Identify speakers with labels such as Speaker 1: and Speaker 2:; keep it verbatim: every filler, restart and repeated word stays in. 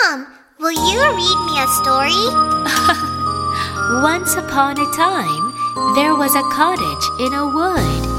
Speaker 1: Mom, will you read me a story?
Speaker 2: Once upon a time, there was a cottage in a wood.